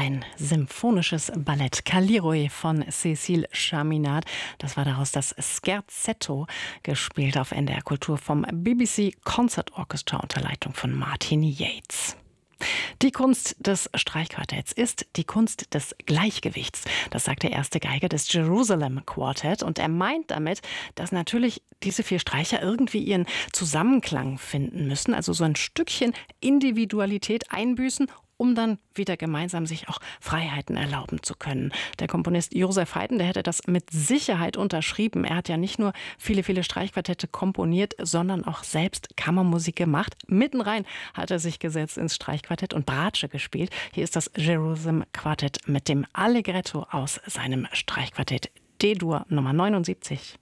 Ein symphonisches Ballett Kalliroi von Cécile Chaminade. Das war daraus das Scherzetto, gespielt auf NDR Kultur vom BBC Concert Orchestra unter Leitung von Martin Yates. Die Kunst des Streichquartetts ist die Kunst des Gleichgewichts. Das sagt der erste Geiger des Jerusalem Quartet. Und er meint damit, dass natürlich diese 4 Streicher irgendwie ihren Zusammenklang finden müssen. Also so ein Stückchen Individualität einbüßen, um dann wieder gemeinsam sich auch Freiheiten erlauben zu können. Der Komponist Joseph Haydn, der hätte das mit Sicherheit unterschrieben. Er hat ja nicht nur viele Streichquartette komponiert, sondern auch selbst Kammermusik gemacht. Mitten rein hat er sich gesetzt ins Streichquartett und Bratsche gespielt. Hier ist das Jerusalem Quartett mit dem Allegretto aus seinem Streichquartett D-Dur Nummer 79.